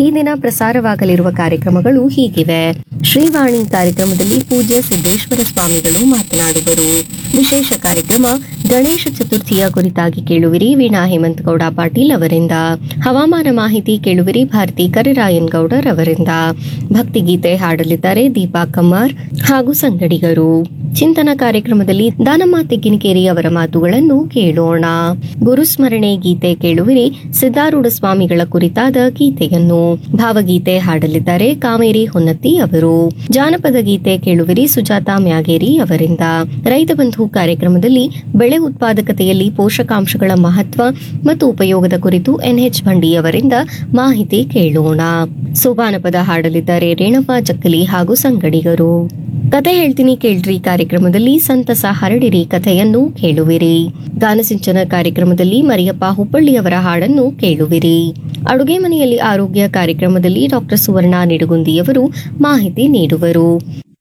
ಈ ದಿನ ಪ್ರಸಾರವಾಗಲಿರುವ ಕಾರ್ಯಕ್ರಮಗಳು ಹೀಗಿವೆ. ಶ್ರೀವಾಣಿ ಕಾರ್ಯಕ್ರಮದಲ್ಲಿ ಪೂಜ್ಯ ಸಿದ್ದೇಶ್ವರ ಸ್ವಾಮಿಗಳು ಮಾತನಾಡುವರು. ವಿಶೇಷ ಕಾರ್ಯಕ್ರಮ ಗಣೇಶ ಚತುರ್ಥಿಯ ಕುರಿತಾಗಿ ಕೇಳುವಿರಿ ವೀಣಾ ಹೇಮಂತಗೌಡ ಪಾಟೀಲ್ ಅವರಿಂದ. ಹವಾಮಾನ ಮಾಹಿತಿ ಕೇಳುವಿರಿ ಭಾರತಿ ಕರಿರಾಯನ್ ಗೌಡರ್ ಅವರಿಂದ. ಭಕ್ತಿಗೀತೆ ಹಾಡಲಿದ್ದಾರೆ ದೀಪಾ ಕಮ್ಮಾರ್ ಹಾಗೂ ಸಂಗಡಿಗರು. ಚಿಂತನ ಕಾರ್ಯಕ್ರಮದಲ್ಲಿ ದಾನಮ್ಮ ತೆಗ್ಗಿನಕೇರಿ ಅವರ ಮಾತುಗಳನ್ನು ಕೇಳೋಣ. ಗುರುಸ್ಮರಣೆ ಗೀತೆ ಕೇಳುವಿರಿ ಸಿದ್ದಾರೂಢ ಸ್ವಾಮಿಗಳ ಕುರಿತಾದ ಗೀತೆಯನ್ನು. ಭಾವಗೀತೆ ಹಾಡಲಿದ್ದಾರೆ ಕಾವೇರಿ ಹೊನ್ನತ್ತಿ ಅವರು. ಜಾನಪದ ಗೀತೆ ಕೇಳುವಿರಿ ಸುಜಾತ ಮ್ಯಾಗೇರಿ ಅವರಿಂದ. ರೈತ ಬಂಧು ಕಾರ್ಯಕ್ರಮದಲ್ಲಿ ಬೆಳೆ ಉತ್ಪಾದಕತೆಯಲ್ಲಿ ಪೋಷಕಾಂಶಗಳ ಮಹತ್ವ ಮತ್ತು ಉಪಯೋಗದ ಕುರಿತು ಎನ್ಎಚ್ ಭಂಡಿ ಅವರಿಂದ ಮಾಹಿತಿ ಕೇಳೋಣ. ಸೋಬಾನಪದ ಹಾಡಲಿದ್ದಾರೆ ರೇಣಪ್ಪ ಜಕ್ಕಲಿ ಹಾಗೂ ಸಂಗಡಿಗರು. ಕತೆ ಹೇಳ್ತೀನಿ ಕೇಳ್ರಿ ಕಾರ್ಯಕ್ರಮದಲ್ಲಿ ಸಂತಸ ಹರಡಿರಿ ಕಥೆಯನ್ನು ಕೇಳುವಿರಿ. ಗಾನಸಿಂಚನ ಕಾರ್ಯಕ್ರಮದಲ್ಲಿ ಮರಿಯಪ್ಪ ಹುಬ್ಬಳ್ಳಿ ಅವರ ಹಾಡನ್ನು ಕೇಳುವಿರಿ. ಅಡುಗೆ ಮನೆಯಲ್ಲಿ ಆರೋಗ್ಯ ಕಾರ್ಯಕ್ರಮದಲ್ಲಿ ಡಾಕ್ಟರ್ ಸುವರ್ಣ ನಿಡುಗುಂದಿಯವರು ಮಾಹಿತಿ ನೀಡುವರು.